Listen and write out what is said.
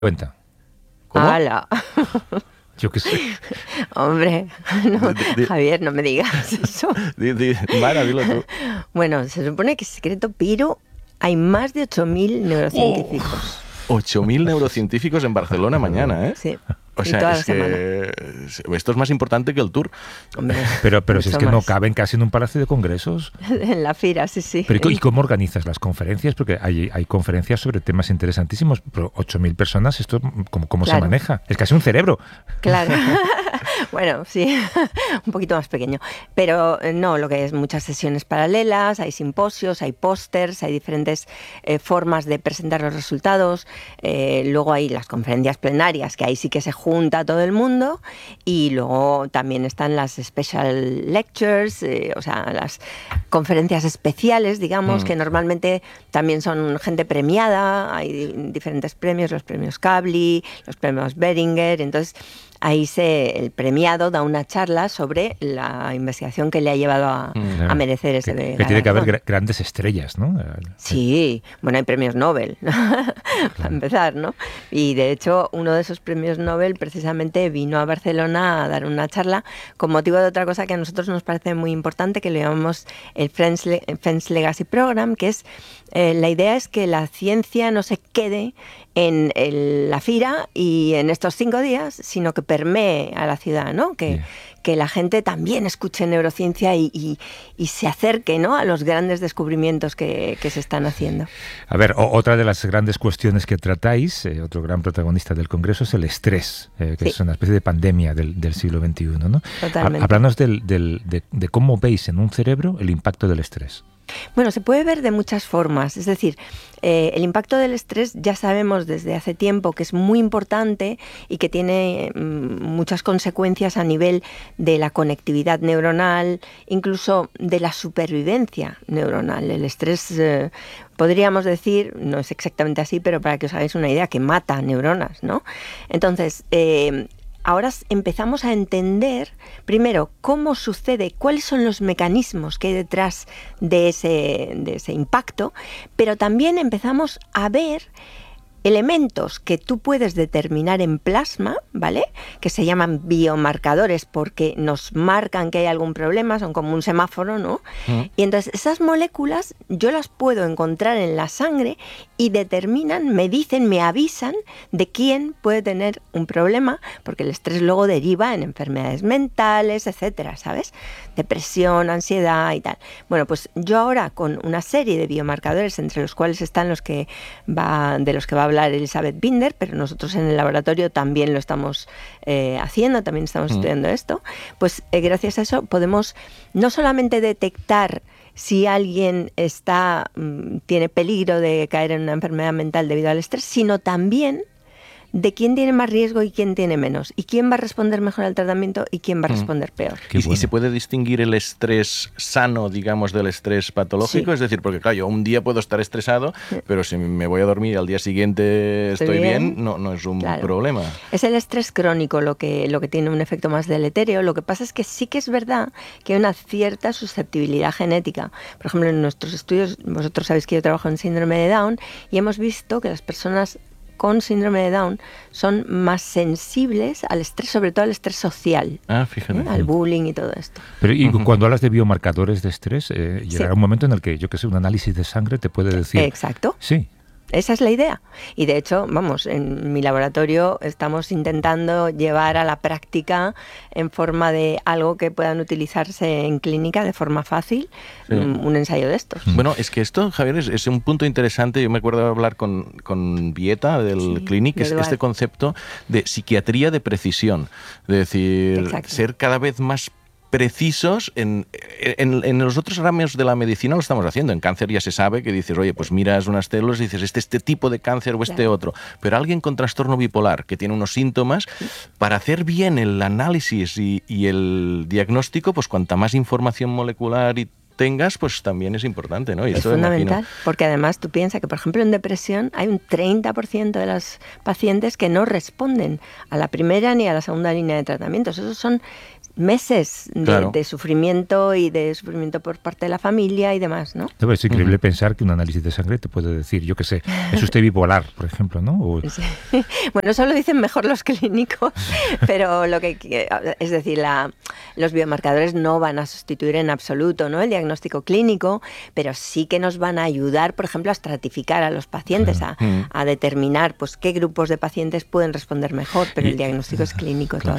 Cuenta. ¿Cómo? ¡Hala! Yo qué sé. Hombre, no, Javier, no me digas eso. Mara, dilo tú. Bueno, se supone que es secreto, pero hay más de 8.000 neurocientíficos. 8.000 neurocientíficos en Barcelona mañana, ¿eh? Sí. O y sea, toda es la semana. que esto es más importante que el tour. Hombre, Pero si es mucho que no más. caben casi en un palacio de congresos. En la fira, sí. Pero ¿y cómo organizas las conferencias? Porque hay conferencias sobre temas interesantísimos, pero 8.000 personas, ¿esto cómo se Claro. maneja? Es casi un cerebro. Claro. Bueno, sí, un poquito más pequeño. Pero no, lo que es muchas sesiones paralelas, hay simposios, hay pósters, hay diferentes formas de presentar los resultados. Luego hay las conferencias plenarias, que ahí sí que se junta todo el mundo. Y luego también están las special lectures, o sea, las conferencias especiales, digamos, que normalmente también son gente premiada. Hay diferentes premios, los premios Kavli, los premios Beringer. Entonces, ahí el premiado da una charla sobre la investigación que le ha llevado a merecer ese que galardón. tiene que haber grandes estrellas, ¿no? Sí, bueno, hay premios Nobel, para empezar, ¿no? Y de hecho, uno de esos premios Nobel precisamente vino a Barcelona a dar una charla con motivo de otra cosa que a nosotros nos parece muy importante, que lo llamamos el Friends Legacy Program, que es, la idea es que la ciencia no se quede en la fira y en estos 5 días, sino que permee a la ciudad, ¿no? Que la gente también escuche neurociencia y se acerque, ¿no?, a los grandes descubrimientos que se están haciendo. A ver, otra de las grandes cuestiones que tratáis, otro gran protagonista del Congreso, es el estrés, que Sí. es una especie de pandemia del siglo XXI, ¿no? Totalmente. Háblanos de cómo veis en un cerebro el impacto del estrés. Bueno, se puede ver de muchas formas. Es decir, el impacto del estrés ya sabemos desde hace tiempo que es muy importante y que tiene muchas consecuencias a nivel de la conectividad neuronal, incluso de la supervivencia neuronal. El estrés, podríamos decir, no es exactamente así, pero para que os hagáis una idea, que mata neuronas, ¿no? Entonces, ahora empezamos a entender, primero, cómo sucede, cuáles son los mecanismos que hay detrás de ese impacto, pero también empezamos a ver elementos que tú puedes determinar en plasma, ¿vale?, que se llaman biomarcadores porque nos marcan que hay algún problema, son como un semáforo, ¿no? Y entonces esas moléculas yo las puedo encontrar en la sangre y determinan, me dicen, me avisan de quién puede tener un problema, porque el estrés luego deriva en enfermedades mentales, etcétera, ¿sabes? Depresión, ansiedad y tal. Bueno, pues yo ahora con una serie de biomarcadores, entre los cuales están de los que va a hablar Elizabeth Binder, pero nosotros en el laboratorio también lo estamos haciendo, también estamos estudiando esto, pues gracias a eso podemos no solamente detectar si alguien tiene peligro de caer en una enfermedad mental debido al estrés, sino también de quién tiene más riesgo y quién tiene menos, y quién va a responder mejor al tratamiento y quién va a responder peor. ¿Y se puede distinguir el estrés sano, digamos, del estrés patológico? Sí. Es decir, porque claro, yo un día puedo estar estresado, pero si me voy a dormir y al día siguiente estoy bien, no es un problema. Es el estrés crónico lo que tiene un efecto más deletéreo. Lo que pasa es que sí que es verdad que hay una cierta susceptibilidad genética. Por ejemplo, en nuestros estudios, vosotros sabéis que yo trabajo en síndrome de Down, y hemos visto que las personas con síndrome de Down son más sensibles al estrés, sobre todo al estrés social, fíjate. Al bullying y todo esto. Pero y cuando hablas de biomarcadores de estrés, llegará un momento en el que, yo qué sé, un análisis de sangre te puede decir... Exacto. Sí. Esa es la idea. Y de hecho, vamos, en mi laboratorio estamos intentando llevar a la práctica en forma de algo que puedan utilizarse en clínica de forma fácil, un ensayo de estos. Bueno, es que esto, Javier, es un punto interesante. Yo me acuerdo de hablar con Vieta del Clinic, que es este concepto de psiquiatría de precisión. Es decir, ser cada vez más precisos en los otros ramos de la medicina. Lo estamos haciendo. En cáncer ya se sabe que dices, oye, pues miras unas células y dices, este tipo de cáncer o este otro. Pero alguien con trastorno bipolar que tiene unos síntomas, para hacer bien el análisis y el diagnóstico, pues cuanta más información molecular y tengas, pues también es importante, ¿no? Y es fundamental, porque además tú piensas que, por ejemplo, en depresión hay un 30% de los pacientes que no responden a la primera ni a la segunda línea de tratamientos. Esos son meses de sufrimiento y de sufrimiento por parte de la familia y demás, ¿no? Es increíble pensar que un análisis de sangre te puede decir, yo qué sé, es usted bipolar, por ejemplo, ¿no? Sí. Bueno, eso lo dicen mejor los clínicos, pero es decir, los biomarcadores no van a sustituir en absoluto, ¿no?, el diagnóstico clínico, pero sí que nos van a ayudar, por ejemplo, a estratificar a los pacientes, a determinar pues qué grupos de pacientes pueden responder mejor, pero el diagnóstico es clínico todavía.